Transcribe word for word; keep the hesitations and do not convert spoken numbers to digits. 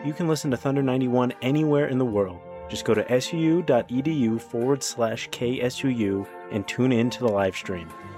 you can listen to Thunder ninety-one anywhere in the world. Just go to suu.edu forward slash KSUU and tune in to the live stream.